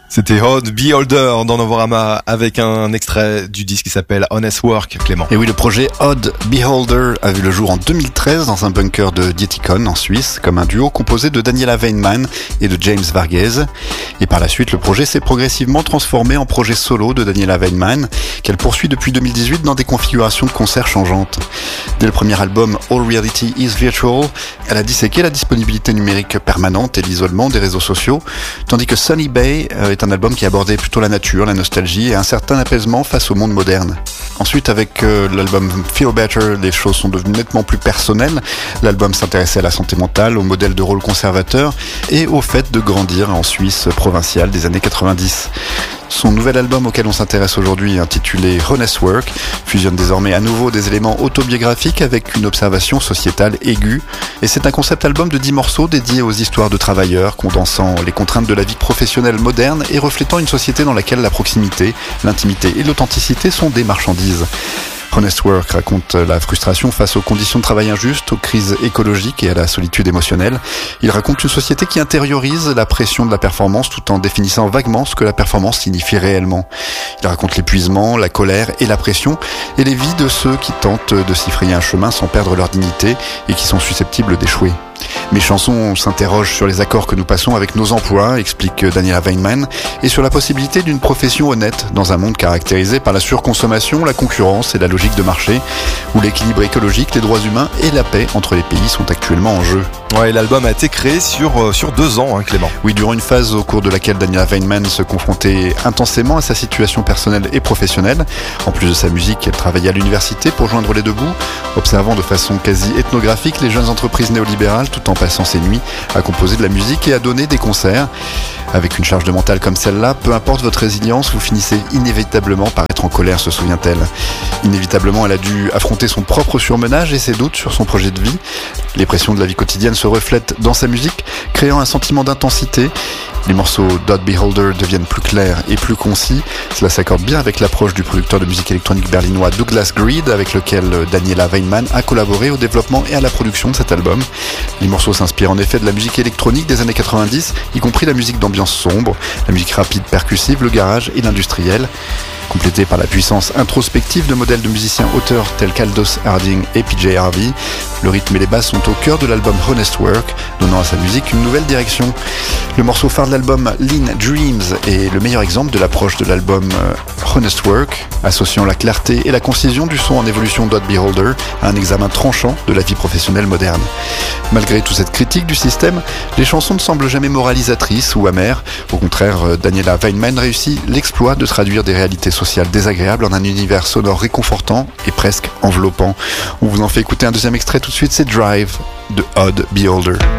C'était Odd Beholder dans Novorama avec un extrait du disque qui s'appelle Honest Work, Clément. Et oui, le projet Odd Beholder a vu le jour en 2013 dans un bunker de Dietikon en Suisse, comme un duo composé de Daniela Weinmann et de James Varghese. Et par la suite, le projet s'est progressivement transformé en projet solo de Daniela Weinmann, qu'elle poursuit depuis 2018 dans des configurations de concerts changeantes. Dès le premier album All Reality is Virtual, elle a disséqué la disponibilité numérique permanente et l'isolement des réseaux sociaux, tandis que Sunny Bay est un album qui abordait plutôt la nature, la nostalgie et un certain apaisement face au monde moderne. Ensuite, avec l'album Feel Better, les choses sont devenues nettement plus personnelles. L'album s'intéressait à la santé mentale, au modèle de rôle conservateur et au fait de grandir en Suisse provinciale des années 90. Son nouvel album auquel on s'intéresse aujourd'hui, intitulé Honest Work, fusionne désormais à nouveau des éléments autobiographiques avec une observation sociétale aiguë. Et c'est un concept album de 10 morceaux dédiés aux histoires de travailleurs, condensant les contraintes de la vie professionnelle moderne et reflétant une société dans laquelle la proximité, l'intimité et l'authenticité sont des marchandises. Honest Work raconte la frustration face aux conditions de travail injustes, aux crises écologiques et à la solitude émotionnelle. Il raconte une société qui intériorise la pression de la performance tout en définissant vaguement ce que la performance signifie réellement. Il raconte l'épuisement, la colère et la pression et les vies de ceux qui tentent de s'y frayer un chemin sans perdre leur dignité et qui sont susceptibles d'échouer. Mes chansons s'interrogent sur les accords que nous passons avec nos emplois, explique Daniela Weinmann, et sur la possibilité d'une profession honnête dans un monde caractérisé par la surconsommation, la concurrence et la logique de marché, où l'équilibre écologique, les droits humains et la paix entre les pays sont actuellement en jeu. Ouais, l'album a été créé sur 2 ans, Clément. Oui, durant une phase au cours de laquelle Daniela Weinmann se confrontait intensément à sa situation personnelle et professionnelle. En plus de sa musique, elle travaillait à l'université pour joindre les deux bouts, observant de façon quasi ethnographique les jeunes entreprises néolibérales tout en passant ses nuits à composer de la musique et à donner des concerts. Avec une charge de mental comme celle-là, peu importe votre résilience, vous finissez inévitablement par être en colère, se souvient-elle. Inévitablement, elle a dû affronter son propre surmenage et ses doutes sur son projet de vie. Les pressions de la vie quotidienne se reflètent dans sa musique, créant un sentiment d'intensité. Les morceaux d'Odd Beholder deviennent plus clairs et plus concis. Cela s'accorde bien avec l'approche du producteur de musique électronique berlinois Douglas Greed, avec lequel Daniela Weinmann a collaboré au développement et à la production de cet album. Les morceaux s'inspirent en effet de la musique électronique des années 90, y compris la musique d'ambiance sombre, la musique rapide percussive, le garage et l'industriel. Complété par la puissance introspective de modèles de musiciens auteurs tels qu'Aldous Harding et PJ Harvey, le rythme et les basses sont au cœur de l'album Honest Work, donnant à sa musique une nouvelle direction. Le morceau phare de l'album Lean Dreams est le meilleur exemple de l'approche de l'album Honest Work, associant la clarté et la concision du son en évolution d'Odd Beholder à un examen tranchant de la vie professionnelle moderne. Malgré toute cette critique du système, les chansons ne semblent jamais moralisatrices ou amères. Au contraire, Daniela Weinmann réussit l'exploit de traduire des réalités sociales désagréables en un univers sonore réconfortant et presque enveloppant. On vous en fait écouter un deuxième extrait tout de suite, c'est Drive de Odd Beholder.